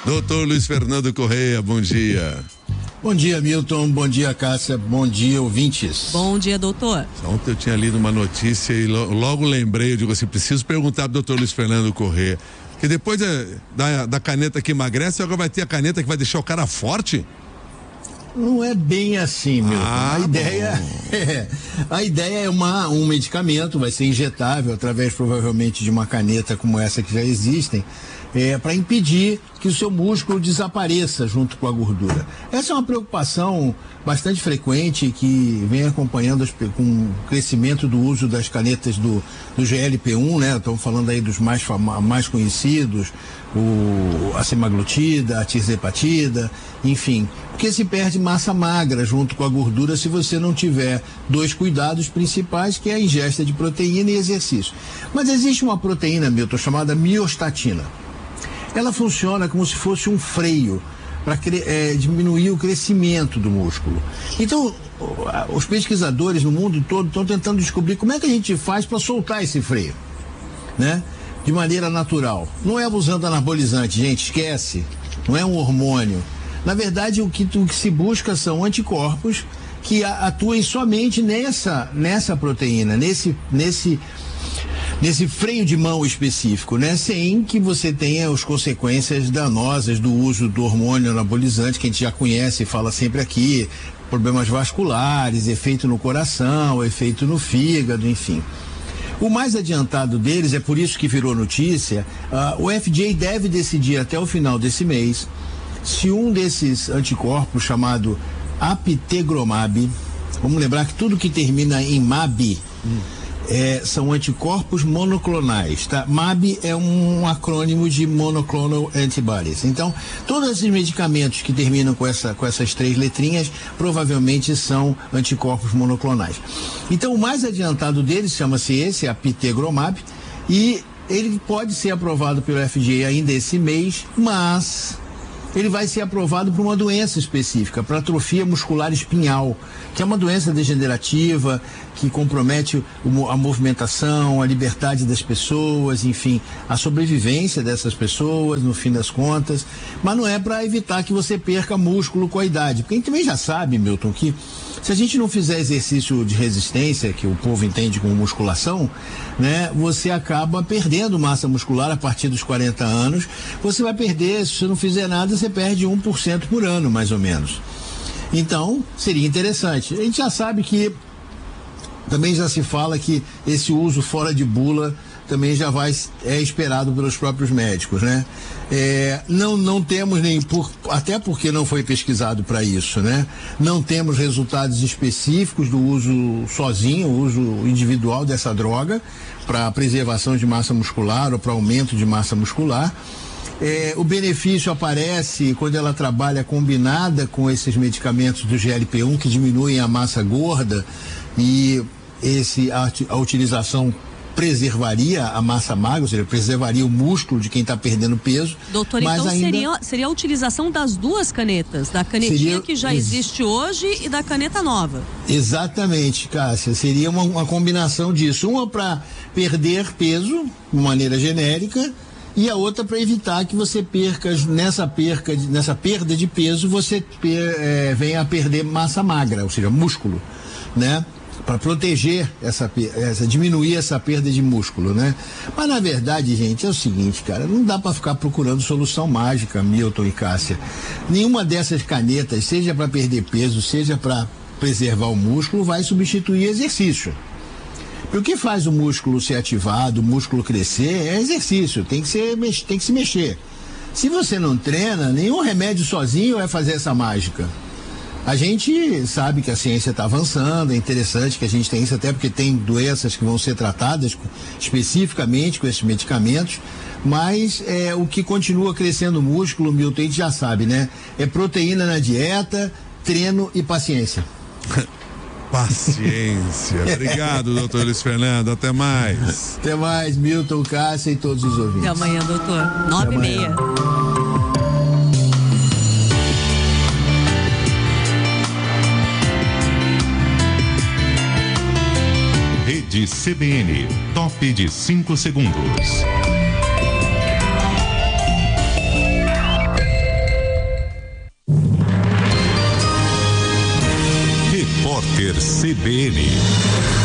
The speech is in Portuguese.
Doutor Luiz Fernando Correia, bom dia. Bom dia, Milton. Bom dia, Cássia. Bom dia, ouvintes. Bom dia, doutor. Ontem eu tinha lido uma notícia e logo lembrei, eu digo assim, preciso perguntar pro doutor Luiz Fernando Correia, que depois da caneta que emagrece, agora vai ter a caneta que vai deixar o cara forte? Não é bem assim, Milton. A ideia é um medicamento, vai ser injetável através provavelmente de uma caneta como essa que já existem, para impedir que o seu músculo desapareça junto com a gordura. Essa é uma preocupação bastante frequente que vem acompanhando com o crescimento do uso das canetas do GLP-1, né? Estamos falando aí dos mais conhecidos, a semaglutida, a tirzepatida, enfim, porque se perde massa magra junto com a gordura se você não tiver dois cuidados principais, que é a ingesta de proteína e exercício. Mas existe uma proteína, Milton, chamada miostatina. Ela funciona como se fosse um freio para diminuir o crescimento do músculo. Então, os pesquisadores no mundo todo estão tentando descobrir como é que a gente faz para soltar esse freio, né? De maneira natural. Não é usando anabolizante, gente, esquece. Não é um hormônio. Na verdade, o que se busca são anticorpos que atuem somente nessa proteína, nesse freio de mão específico, né? Sem que você tenha as consequências danosas do uso do hormônio anabolizante, que a gente já conhece e fala sempre aqui, problemas vasculares, efeito no coração, efeito no fígado, enfim. O mais adiantado deles, é por isso que virou notícia, o FDA deve decidir até o final desse mês se um desses anticorpos chamado apitegromab, vamos lembrar que tudo que termina em MAB, são anticorpos monoclonais, tá? MAB é um acrônimo de monoclonal antibodies. Então, todos esses medicamentos que terminam com essas três letrinhas provavelmente são anticorpos monoclonais. Então, o mais adiantado deles chama-se esse apitegromab, e ele pode ser aprovado pelo FDA ainda esse mês, mas ele vai ser aprovado para uma doença específica, para atrofia muscular espinhal, que é uma doença degenerativa que compromete a movimentação, a liberdade das pessoas, enfim, a sobrevivência dessas pessoas, no fim das contas. Mas não é para evitar que você perca músculo com a idade, porque a gente também já sabe, Milton, que se a gente não fizer exercício de resistência, que o povo entende como musculação, né, você acaba perdendo massa muscular a partir dos 40 anos. Você vai perder, se você não fizer nada, você perde 1% por ano, mais ou menos. Então, seria interessante. A gente já sabe que também já se fala que esse uso fora de bula também já é esperado pelos próprios médicos, né? Não temos até porque não foi pesquisado para isso, né? Não temos resultados específicos do uso sozinho, o uso individual dessa droga para preservação de massa muscular ou para aumento de massa muscular. O benefício aparece quando ela trabalha combinada com esses medicamentos do GLP-1 que diminuem a massa gorda, e a utilização preservaria a massa magra, ou seja, preservaria o músculo de quem está perdendo peso. Doutor, mas então ainda seria a utilização das duas canetas, da canetinha que já existe hoje e da caneta nova. Exatamente, Cássia, seria uma combinação disso, uma para perder peso de maneira genérica e a outra para evitar que você nessa perda de peso, você venha a perder massa magra, ou seja, músculo, né? Para proteger diminuir essa perda de músculo, né? Mas na verdade, gente, é o seguinte, cara, não dá para ficar procurando solução mágica, Milton e Cássia. Nenhuma dessas canetas, seja para perder peso, seja para preservar o músculo, vai substituir exercício. Porque o que faz o músculo ser ativado, o músculo crescer, é exercício, tem que se mexer. Se você não treina, nenhum remédio sozinho vai fazer essa mágica. A gente sabe que a ciência está avançando, é interessante que a gente tenha isso, até porque tem doenças que vão ser tratadas especificamente com esses medicamentos, mas o que continua crescendo o músculo, Milton, a gente já sabe, né? É proteína na dieta, treino e paciência. Paciência. Obrigado, doutor Luiz Fernando. Até mais. Até mais, Milton, Cássia e todos os ouvintes. Até amanhã, doutor. 9h30. Rede CBN, top de 5 segundos. Repórter CBN.